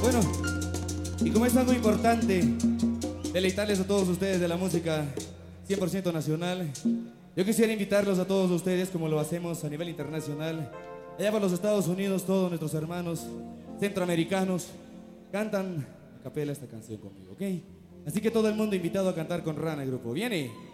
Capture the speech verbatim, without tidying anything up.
Bueno, y como es algo importante deleitarles a todos ustedes de la música cien por ciento nacional, yo quisiera invitarlos a todos ustedes, como lo hacemos a nivel internacional, allá por los Estados Unidos. Todos nuestros hermanos centroamericanos cantan a capela esta canción conmigo, ¿ok? Así que todo el mundo invitado a cantar con Rana, el grupo. ¡Viene!